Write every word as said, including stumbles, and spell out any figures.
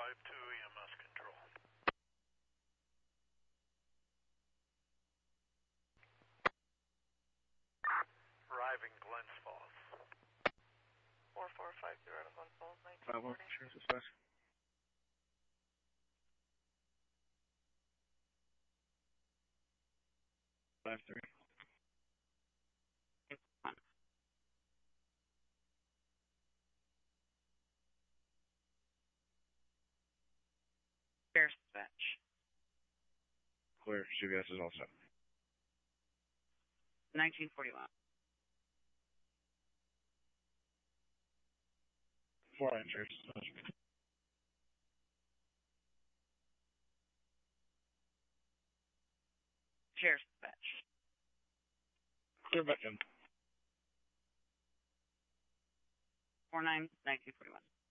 five two E M S control. Arriving Glens Falls. four four five zero to Glens Falls, five one, nineteen forty. Sheriff's Dispatch. five three. Sheriff's Dispatch. Clear, C B S is all set. nineteen forty-one. four nine, Sheriff's Dispatch. Sheriff's Dispatch. Clear back in. four nine, nineteen forty-one.